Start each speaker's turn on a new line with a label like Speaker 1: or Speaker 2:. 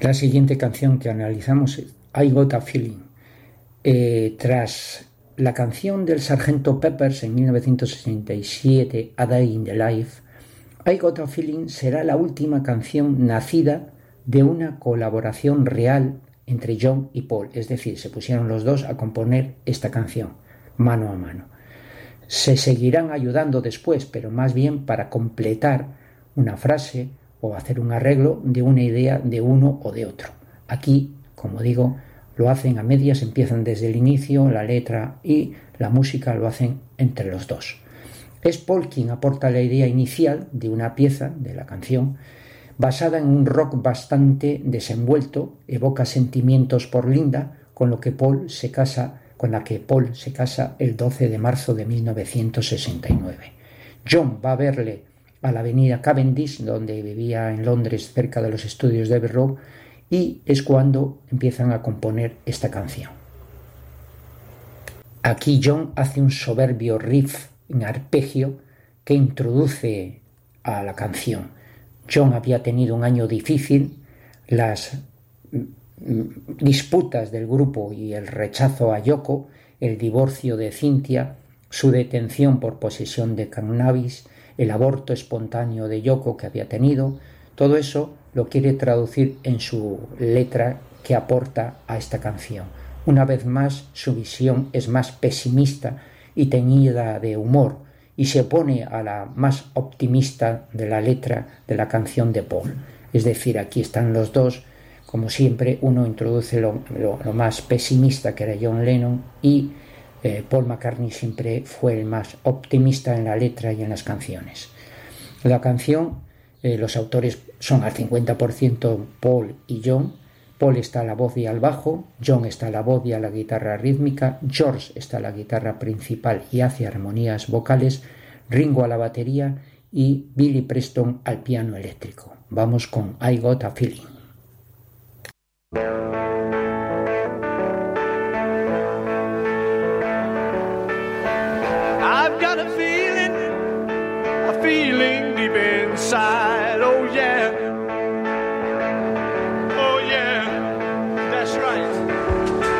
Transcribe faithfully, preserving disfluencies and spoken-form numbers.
Speaker 1: La siguiente canción que analizamos es I Got a Feeling. Eh, tras la canción del Sargento Peppers en mil novecientos sesenta y siete, A Day in the Life, I Got a Feeling será la última canción nacida de una colaboración real entre John y Paul, es decir, se pusieron los dos a componer esta canción, mano a mano. Se seguirán ayudando después, pero más bien para completar una frase o hacer un arreglo de una idea de uno o de otro. Aquí, como digo, lo hacen a medias, empiezan desde el inicio, la letra y la música lo hacen entre los dos. Es Paul quien aporta la idea inicial de una pieza, de la canción, basada en un rock bastante desenvuelto, evoca sentimientos por Linda, con lo que Paul se casa, con la que Paul se casa el doce de marzo de mil novecientos sesenta y nueve. John va a verle a la avenida Cavendish, donde vivía en Londres, cerca de los estudios de Abbey Road, y es cuando empiezan a componer esta canción. Aquí John hace un soberbio riff en arpegio que introduce a la canción. John había tenido un año difícil, las disputas del grupo y el rechazo a Yoko, el divorcio de Cynthia, su detención por posesión de cannabis, el aborto espontáneo de Yoko que había tenido, todo eso lo quiere traducir en su letra que aporta a esta canción. Una vez más, su visión es más pesimista y teñida de humor y se opone a la más optimista de la letra de la canción de Paul. Es decir, aquí están los dos, como siempre, uno introduce lo, lo, lo más pesimista, que era John Lennon, y eh, Paul McCartney siempre fue el más optimista en la letra y en las canciones. La canción, eh, los autores son al cincuenta por ciento Paul y John. Paul está a la voz y al bajo, John está a la voz y a la guitarra rítmica, George está a la guitarra principal y hace armonías vocales, Ringo a la batería y Billy Preston al piano eléctrico. Vamos con I Got a Feeling.
Speaker 2: I've got a feeling, a feeling deep inside.